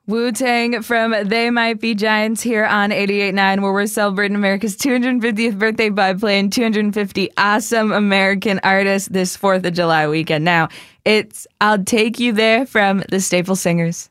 Wu-Tang from They Might Be Giants here on 88.9, where we're celebrating America's 250th birthday by playing 250 awesome American artists this 4th of July weekend. Now, it's I'll Take You There from the Staple Singers.